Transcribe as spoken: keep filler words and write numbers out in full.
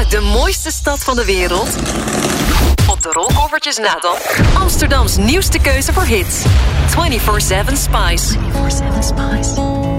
De mooiste stad van de wereld. Op de rolkoffertjes na dan. Amsterdams nieuwste keuze voor hits. vierentwintig zeven Spice. vierentwintig zeven Spice.